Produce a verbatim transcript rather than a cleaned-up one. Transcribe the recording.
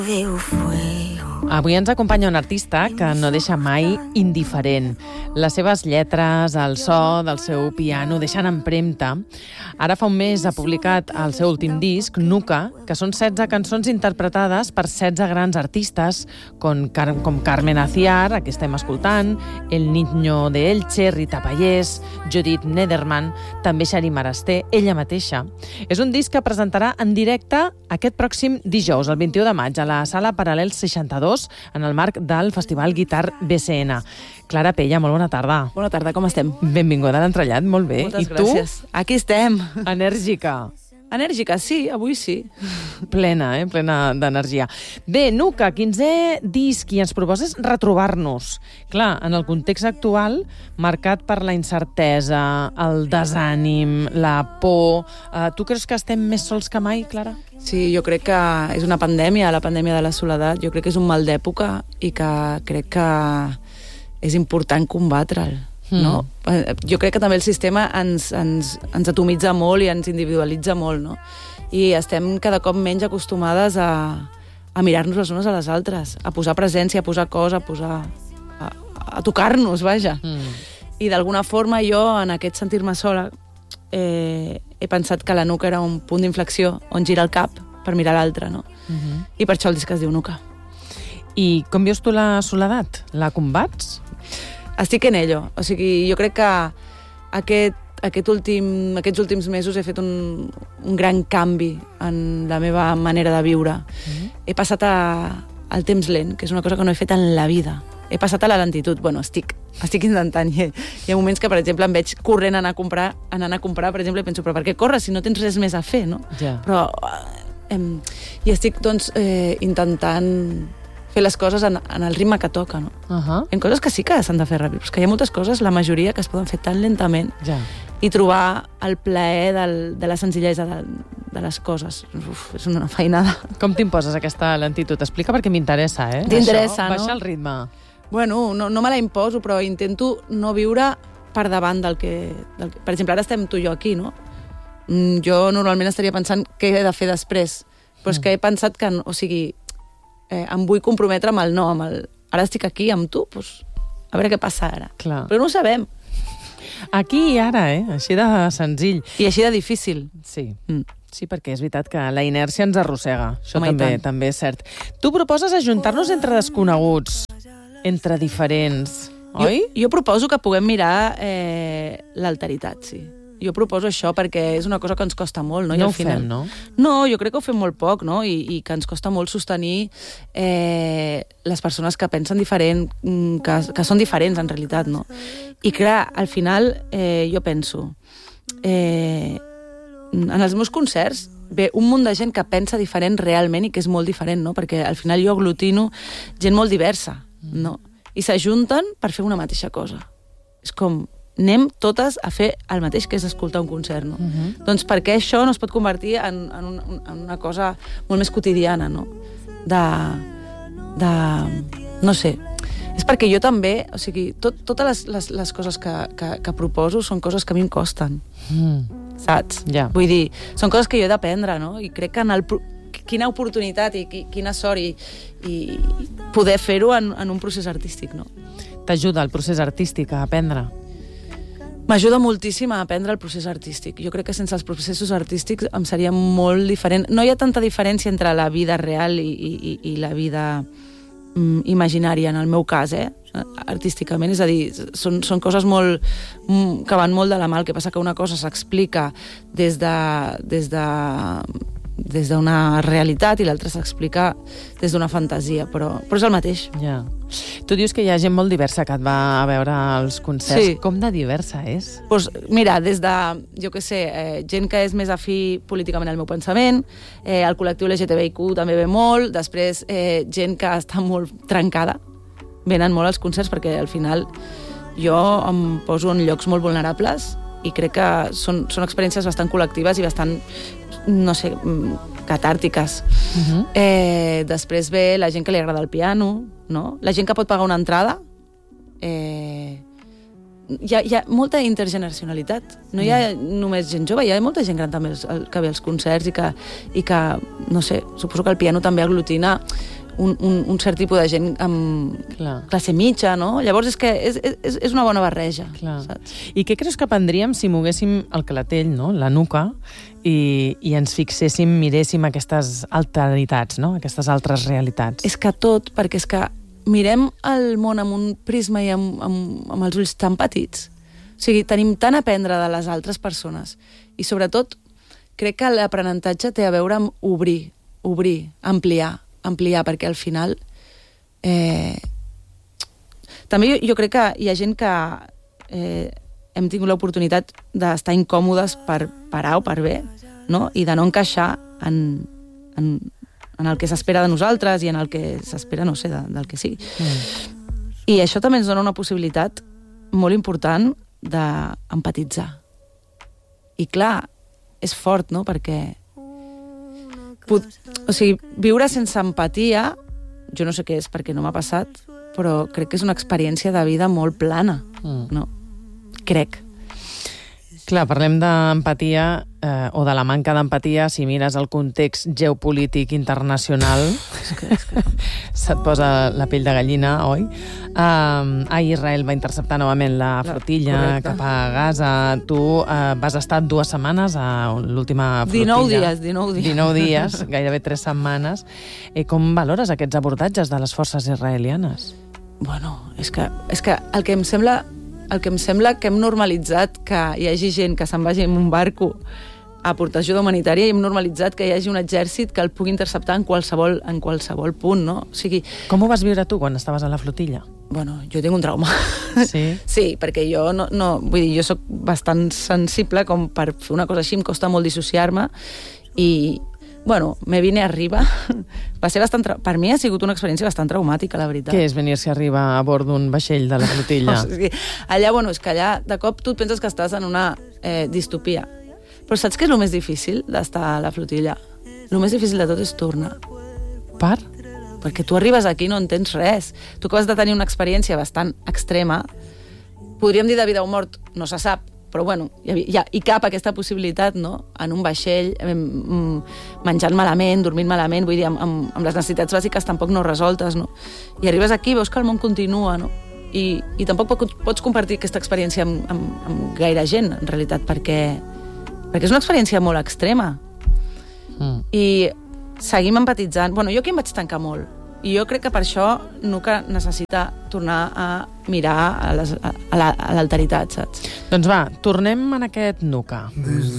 Avui ens acompanya un artista que no deixa mai indiferent. Les seves lletres, el so del seu piano deixen empremta. Ara fa un mes ha publicat el seu últim disc, Nuka, que són setze cançons interpretades per setze grans artistes, com, Car com Carmen Aciar, a qui estem escoltant, El Niño de Elche, Rita Pallés, Judith Nederman, també Xarí Marasté, ella mateixa. És un disc que presentarà en directe aquest pròxim dijous, el vint-i-u de maig, a la Sala Paral·lel seixanta-dos, en el marc del Festival Guitar B C N. Clara Pella, molt bona tarda. Bona tarda, com estem? Benvinguda a l'Entrellat, molt bé. Moltes I gràcies. tu? Aquí estem. Enèrgica. Enèrgica, sí, avui sí. Plena, eh? Plena d'energia. Bé, Nuka, quinzè disc, i ens proposes retrobar-nos. Clar, en el context actual, marcat per la incertesa, el desànim, la por... Eh, tu creus que estem més sols que mai, Clara? Sí, jo crec que és una pandèmia, la pandèmia de la soledat. Jo crec que és un mal d'època i que crec que és important combatre'l. No? Mm. Jo crec que també el sistema ens, ens, ens atomitza molt i ens individualitza molt, no? I estem cada cop menys acostumades a, a mirar-nos les unes a les altres, a posar presència, a posar cos, a posar... a, a tocar-nos, vaja. Mm. I d'alguna forma jo, en aquest sentir-me sola, eh, he pensat que la Nuka era un punt d'inflexió on gira el cap per mirar l'altre, no? Mm-hmm. I per això el disc es diu Nuka. I com vius tu la soledat? La combats? Estic en ello. O sigui, jo crec que aquest, aquest últim, aquests últims mesos he fet un, un gran canvi en la meva manera de viure. Mm-hmm. He passat a, al temps lent, que és una cosa que no he fet en la vida. He passat a la lentitud. Bueno, estic, estic intentant. Hi, hi ha moments que, per exemple, em veig corrent anar a comprar, anant a comprar, per exemple, i penso, però per què corres si no tens res més a fer, no? Ja. Però... Eh, I estic, doncs, eh, intentant... fer les coses en, en el ritme que toca, no? Uh-huh. Hi ha coses que sí que s'han de fer ràpid, però que hi ha moltes coses, la majoria, que es poden fer tan lentament, ja. I trobar el plaer del, de la senzillesa de, de les coses. Uf, és una feinada. Com t'imposes aquesta lentitud? Explica perquè m'interessa, eh? T'interessa, no? Baixa el ritme. Bueno, no, no me la imposo, però intento no viure per davant del que... Del que... Per exemple, ara estem tu i jo aquí, no? Jo normalment estaria pensant què he de fer després, però és que he pensat que... O sigui, Eh, em vull comprometre amb el no, amb el... Ara estic aquí amb tu, doncs, a veure què passa ara. Clar. Però no ho sabem. Aquí i ara, eh? Així de senzill. I així de difícil. Sí, mm. sí, perquè és veritat que la inèrcia ens arrossega. Això Home, també, també és cert. Tu proposes ajuntar-nos entre desconeguts, entre diferents, oi? Jo, jo proposo que puguem mirar eh, l'alteritat, sí. Jo proposo això perquè és una cosa que ens costa molt, no? I no al ho final... fem, no? No, jo crec que ho fem molt poc, no? I, i que ens costa molt sostenir eh, les persones que pensen diferent, que, que són diferents, en realitat, no? I clar, al final, eh, jo penso... Eh, en els meus concerts ve un munt de gent que pensa diferent realment i que és molt diferent, no? Perquè al final jo aglutino gent molt diversa, no? I s'ajunten per fer una mateixa cosa. És com... anem totes a fer el mateix que és escoltar un concert, no? Uh-huh. Doncs perquè això no es pot convertir en, en, un, en una cosa molt més quotidiana, no? De... de... no sé. És perquè jo també, o sigui, tot, totes les, les, les coses que, que, que proposo són coses que a mi em costen. Mm. Saps? Yeah. Vull dir, són coses que jo he d'aprendre, no? I crec que en el... quina oportunitat i quina sort i, i poder fer-ho en, en un procés artístic, no? T'ajuda el procés artístic a aprendre? M'ajuda moltíssim a aprendre el procés artístic. Jo crec que sense els processos artístics em seria molt diferent. No hi ha tanta diferència entre la vida real i, i, i la vida mm, imaginària, en el meu cas, eh? Artísticament. És a dir, són, són coses molt, mm, que van molt de la mà. El que passa que una cosa s'explica des de... Des de des d'una realitat i l'altra s'explica des d'una fantasia, però, però és el mateix. Ja. Tu dius que hi ha gent molt diversa que et va a veure als concerts. Sí. Com de diversa és? Pues, mira, des de, jo què sé, eh, gent que és més afí políticament al meu pensament, eh, el col·lectiu L G T B I Q també ve molt, després eh, gent que està molt trencada, venen molt als concerts perquè al final jo em poso en llocs molt vulnerables i crec que són, són experiències bastant col·lectives i bastant, no sé, catàrtiques. Uh-huh. Eh, després ve la gent que li agrada el piano, no? La gent que pot pagar una entrada, eh, hi ha, hi ha molta intergeneracionalitat. No hi ha només gent jove, hi ha molta gent gran també que ve als concerts i que, i que, no sé, suposo que el piano també aglutina un, un, un cert tipus de gent amb Clar. classe mitja, no? Llavors és que és, és, és una bona barreja, Clar. saps? I què creus que aprendríem si moguéssim el clatell, no? La nuca, i, i ens fixéssim, miréssim aquestes alteritats, no? Aquestes altres realitats? És que tot, perquè és que mirem el món amb un prisma i amb, amb, amb els ulls tan petits. O sigui, tenim tant a aprendre de les altres persones. I sobretot, crec que l'aprenentatge té a veure amb obrir, obrir, ampliar, ampliar, perquè al final... Eh... També jo, jo crec que hi ha gent que eh, hem tingut l'oportunitat d'estar incòmodes per, per A o per B, no? I de no encaixar en, en, en el que s'espera de nosaltres i en el que s'espera, no sé, de, del que sigui. Mm. I això també ens dona una possibilitat molt important d'empatitzar. I clar, és fort, no?, perquè... Pot, o sigui, viure sense empatia, jo no sé què és perquè no m'ha passat, però crec que és una experiència de vida molt plana, mm. no? Crec. Clar, parlem d'empatia eh, o de la manca d'empatia si mires el context geopolític internacional. És que, és que... Se't posa la pell de gallina, oi? Uh, ah, Israel va interceptar novament la flotilla Correcte. cap a Gaza. Tu uh, vas estar dues setmanes a l'última flotilla. dinou dies, dinou dies. dinou dies, gairebé tres setmanes. Eh, com valores aquests abordatges de les forces israelianes? Bueno, és que, és que el que em sembla... El que em sembla que hem normalitzat que hi hagi gent que se'n vagi en un barco a portar ajuda humanitària i hem normalitzat que hi hagi un exèrcit que el pugui interceptar en qualsevol, en qualsevol punt, no? O sigui... Com ho vas viure tu quan estaves a la flotilla? Bueno, jo tinc un trauma. Sí? Sí, perquè jo no, no... Vull dir, jo sóc bastant sensible com per fer una cosa així, em costa molt dissociar-me i... Bueno, me vine arriba. Va ser bastant... Tra... Per mi ha sigut una experiència bastant traumàtica, la veritat. Què és venir-se arriba a bord d'un vaixell de la flotilla? O sigui, allà, bueno, és que allà, de cop, tu et penses que estàs en una eh, distopia. Però saps què és el més difícil d'estar a la flotilla? El més difícil de tot és tornar. Per? Perquè tu arribes aquí i no entens res. Tu acabes de tenir una experiència bastant extrema. Podríem dir de vida o mort, no se sap, però bueno, hi, havia, hi, ha, hi cap aquesta possibilitat, no?, en un vaixell, menjant malament, dormint malament, vull dir, amb, amb, amb les necessitats bàsiques tampoc no resoltes, no? I arribes aquí, veus que el món continua, no? I, i tampoc pots compartir aquesta experiència amb, amb, amb gaire gent, en realitat, perquè, perquè és una experiència molt extrema. Mm. I seguim empatitzant. Bueno, jo aquí em vaig tancar molt. I jo crec que per això Nuca necessita tornar a mirar a l'alteritat, saps? Doncs va, tornem en aquest Nuca.